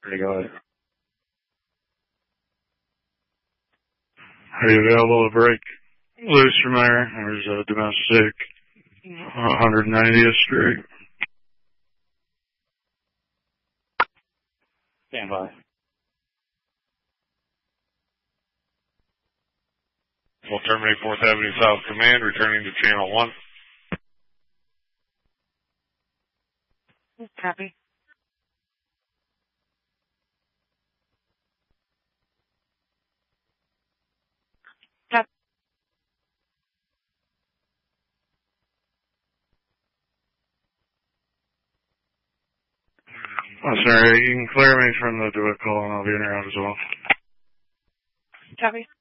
Ready to go ahead. Are you available to break loose from there? There's a domestic 190th Street. Stand by. We'll terminate 4th Avenue South Command, returning to Channel 1. Copy. Copy. Oh, sorry, you can clear me from the do it call and I'll be in around as well. Copy.